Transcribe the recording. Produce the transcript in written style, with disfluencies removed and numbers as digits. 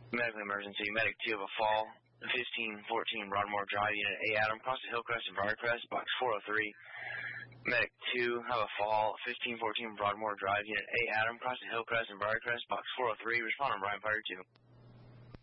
Medical emergency. Medic 2 of a fall. 1514 Broadmoor Drive, Unit A, Adam, cross the Hillcrest and Briarcrest, box 403. Medic 2 have a fall. 1514 Broadmoor Drive, Unit A, Adam, cross the Hillcrest and Briarcrest, box 403. Respond on Brian Fire 2.